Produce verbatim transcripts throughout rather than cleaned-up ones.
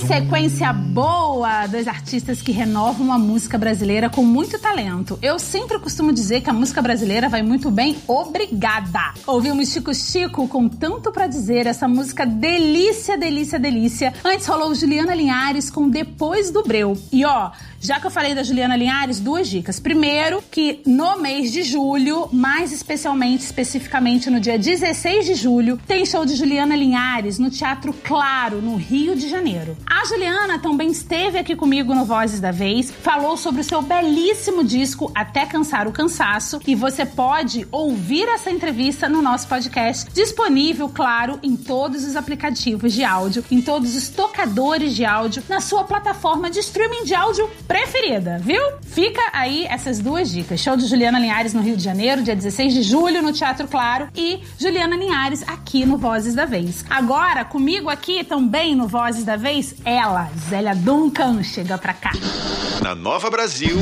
sequência boa dos artistas que renovam a música brasileira com muito talento. Eu sempre costumo dizer que a música brasileira vai muito bem, obrigada. Ouvimos Chico Chico com Tanto Pra Dizer, essa música delícia, delícia, delícia. Antes rolou Juliana Linhares com Depois do Breu. E ó, já que eu falei da Juliana Linhares, duas dicas. Primeiro, que no mês de julho, mais especialmente, especificamente no dia dezesseis de julho, tem show de Juliana Linhares no Teatro Claro, no Rio de Janeiro. A Juliana também esteve aqui comigo no Vozes da Vez, falou sobre o seu belíssimo disco Até Cansar o Cansaço, e você pode ouvir essa entrevista no nosso podcast, disponível, claro, em todos os aplicativos de áudio, em todos os tocadores de áudio, na sua plataforma de streaming de áudio preferida, viu? Fica aí essas duas dicas. Show de Juliana Linhares no Rio de Janeiro, dia dezesseis de julho, no Teatro Claro, e Juliana Linhares aqui no Vozes da Vez. Agora, comigo aqui também no Vozes da Vez, ela, Zélia Duncan, chega pra cá. Na Nova Brasil,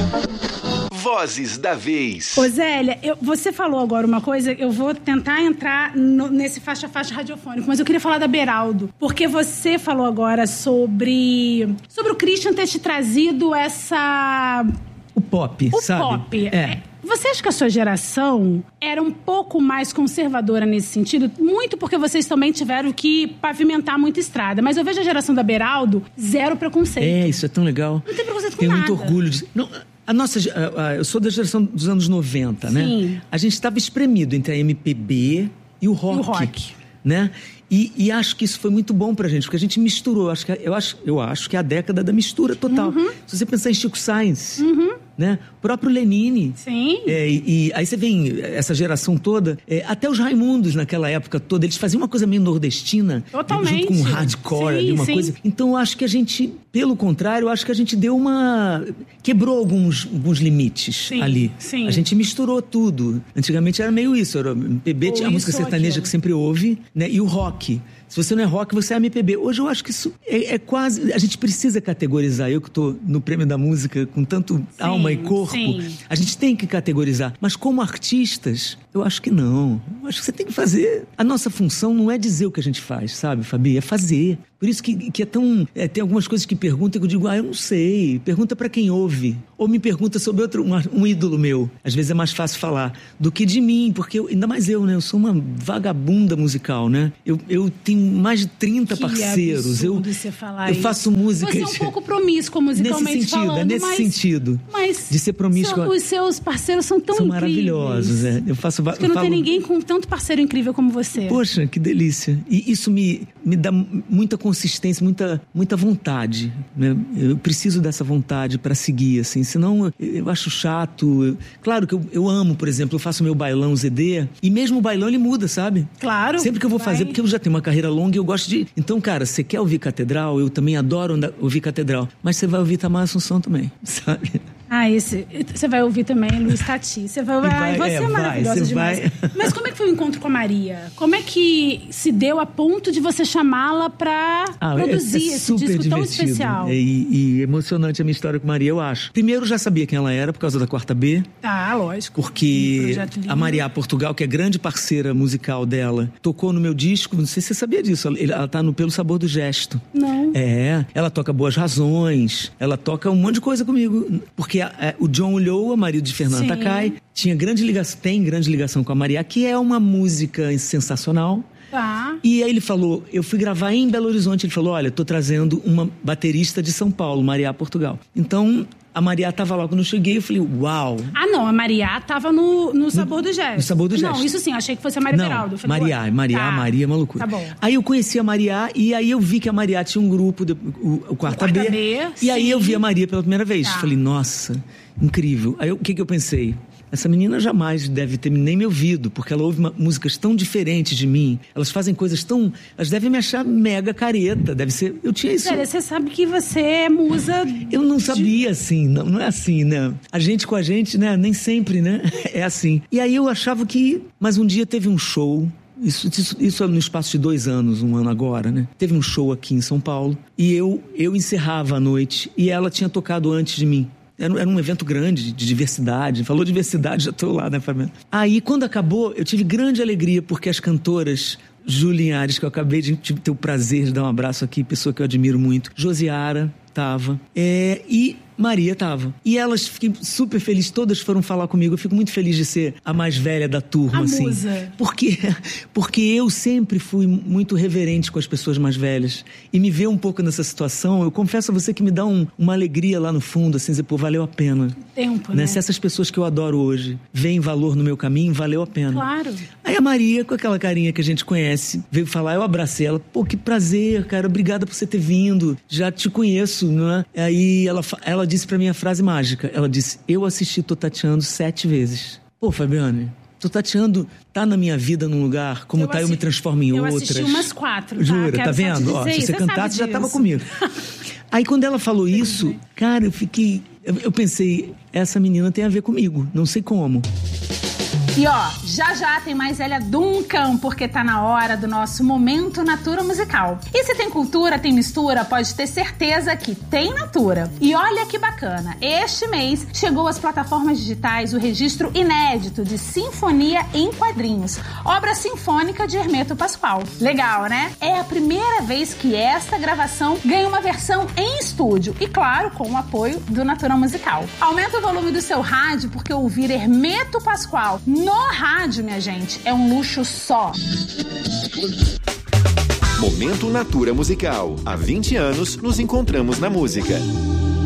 Vozes da Vez. Ô Zélia, eu, você falou agora uma coisa, eu vou tentar entrar no, nesse faixa-faixa radiofônico, mas eu queria falar da Beraldo, porque você falou agora sobre, sobre o Christian ter te trazido essa... O pop, o sabe? O pop, é. é. Você acha que a sua geração era um pouco mais conservadora nesse sentido? Muito porque vocês também tiveram que pavimentar muita estrada. Mas eu vejo a geração da Beraldo, zero preconceito. É, isso é tão legal. Não tem preconceito com Tenho nada. muito orgulho de... Não, a nossa... A, a, eu sou da geração dos anos noventa, né? Sim. A gente estava espremido entre a M P B e o rock. E o rock. Né? E, e acho que isso foi muito bom pra gente, porque a gente misturou. Acho que, eu, acho, eu acho que é a década da mistura total. Uhum. Se você pensar em Chico Sainz, uhum. né? O próprio Lenine. Sim. É, e, e aí você vem, essa geração toda, é, até os Raimundos naquela época toda, eles faziam uma coisa meio nordestina. Totalmente. Junto com um hardcore, sim, ali, uma sim. coisa. Então eu acho que a gente, pelo contrário, eu acho que a gente deu uma... Quebrou alguns, alguns limites sim, ali. Sim. A gente misturou tudo. Antigamente era meio isso, era M P B, tinha a música sertaneja que sempre ouve, né? E o rock. Se você não é rock, você é M P B. Hoje eu acho que isso é, é quase... A gente precisa categorizar. Eu que estou no Prêmio da Música com tanto sim, alma e corpo, sim. A gente tem que categorizar. Mas como artistas, eu acho que não. Eu acho que você tem que fazer... A nossa função não é dizer o que a gente faz, sabe, Fabi? É fazer. Por isso que, que é tão... É, tem algumas coisas que perguntam que eu digo, ah, eu não sei. Pergunta pra quem ouve. Ou me pergunta sobre outro, um, um ídolo meu. Às vezes é mais fácil falar do que de mim, porque eu, ainda mais eu, né? Eu sou uma vagabunda musical, né? Eu, eu tenho mais de trinta que parceiros. Eu, você falar eu isso. faço músicas... Você é um pouco promíscuo musicalmente nesse sentido, falando, é nesse mas, sentido. Mas de ser promíscuo. Os seus parceiros são tão são incríveis. maravilhosos, é. Eu faço... Porque não falo... tem ninguém com tanto parceiro incrível como você. Poxa, que delícia. E isso me, me dá muita consistência, muita, muita vontade, né? Eu preciso dessa vontade para seguir, assim. Senão eu, eu acho chato. Eu, claro que eu, eu amo, por exemplo, eu faço meu bailão Z D e mesmo o bailão ele muda, sabe? Claro. Sempre que eu vou vai. fazer, porque eu já tenho uma carreira longa e eu gosto de... Então, cara, você quer ouvir Catedral? Eu também adoro ouvir Catedral. Mas você vai ouvir Tamar Assunção também, sabe? Ah, esse... Você vai ouvir também Luiz Tati. Você vai... vai Ai, você é, é maravilhosa vai, demais. Vai. Mas como é que foi o encontro com a Maria? Como é que se deu a ponto de você chamá-la pra ah, produzir é, é esse disco divertido. tão especial? É, e, e emocionante a minha história com a Maria, eu acho. Primeiro, eu já sabia quem ela era por causa da Quarta B. Ah, lógico. Porque a Maria Portugal, que é grande parceira musical dela, tocou no meu disco. Não sei se você sabia disso. Ela, ela tá no Pelo Sabor do Gesto. Não. É. Ela toca Boas Razões. Ela toca um monte de coisa comigo. Porque a, a, o John Ulloa, marido de Fernanda Takai, tinha grande ligação, tem grande ligação com a Maria, que é uma música sensacional. Tá. E aí ele falou, eu fui gravar em Belo Horizonte, ele falou, olha, tô trazendo uma baterista de São Paulo, Maria Portugal. Então, a Maria tava lá quando eu cheguei, eu falei, uau. Ah, não, a Maria tava no, no Sabor do Gesto. No Sabor do Gesto. Não, isso sim, achei que fosse a Maria não, Beraldo. Falei, Maria, Maria, tá. Maria, uma loucura. Tá bom. Aí eu conheci a Maria e aí eu vi que a Maria tinha um grupo, de, o, o Quarta, o Quarta B, B. E sim. aí eu vi a Maria pela primeira vez. Tá. Falei, nossa, incrível. Aí eu, o que que eu pensei? Essa menina jamais deve ter nem me ouvido, porque ela ouve uma, músicas tão diferentes de mim. Elas fazem coisas tão... Elas devem me achar mega careta. Deve ser... Eu tinha isso... Sério, você sabe que você é musa... Eu não de... sabia assim, não, não é assim, né? A gente com a gente, né? Nem sempre, né? É assim. E aí eu achava que... Mas um dia teve um show... Isso, isso, isso é no espaço de dois anos, um ano agora, né? Teve um show aqui em São Paulo. E eu, eu encerrava a noite. E ela tinha tocado antes de mim. Era, era um evento grande, de diversidade. Falou diversidade, já estou lá, né, Fabiana? Aí, quando acabou, eu tive grande alegria, porque as cantoras Ju Linhares, que eu acabei de ter o prazer de dar um abraço aqui, pessoa que eu admiro muito. Josiara tava. É, e Maria tava. E elas, fiquei super feliz, todas foram falar comigo. Eu fico muito feliz de ser a mais velha da turma, a assim. Musa. Porque, porque eu sempre fui muito reverente com as pessoas mais velhas. E me ver um pouco nessa situação, eu confesso a você que me dá um, uma alegria lá no fundo, assim, dizer, pô, valeu a pena. Tempo, né? né? Se essas pessoas que eu adoro hoje veem valor no meu caminho, valeu a pena. Claro. Aí a Maria, com aquela carinha que a gente conhece, veio falar, eu abracei ela. Pô, que prazer, cara, obrigada por você ter vindo. Já te conheço, não é? Aí ela, ela disse pra mim a frase mágica. Ela disse, eu assisti Tô Tateando sete vezes. Pô, Fabiane, Tô Tateando tá na minha vida num lugar, como eu tá, assisti, eu me transformo em eu outras. Eu assisti umas quatro, tá? Jura, Quero tá vendo? Ó, se você, você cantasse, já tava comigo. Aí quando ela falou isso, cara, eu fiquei... Eu, eu pensei, essa menina tem a ver comigo, não sei como. E ó, já já tem mais Zélia Duncan, porque tá na hora do nosso Momento Natura Musical. E se tem cultura, tem mistura, pode ter certeza que tem Natura. E olha que bacana, este mês chegou às plataformas digitais o registro inédito de Sinfonia em Quadrinhos, obra sinfônica de Hermeto Pascoal. Legal, né? É a primeira vez que esta gravação ganha uma versão em estúdio e, claro, com o apoio do Natura Musical. Aumenta o volume do seu rádio, porque ouvir Hermeto Pascoal no rádio, minha gente, é um luxo só. Momento Natura Musical. Há vinte anos nos encontramos na música.